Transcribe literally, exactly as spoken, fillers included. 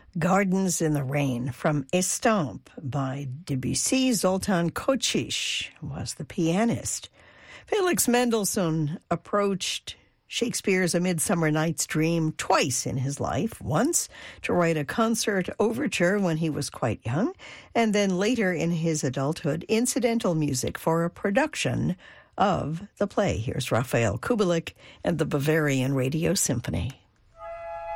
Gardens in the Rain from Estampe by Debussy. Zoltan Kocsis was the pianist. Felix Mendelssohn approached Shakespeare's A Midsummer Night's Dream twice in his life, once to write a concert overture when he was quite young, and then later in his adulthood, incidental music for a production of the play. Here's Rafael Kubelik and the Bavarian Radio Symphony.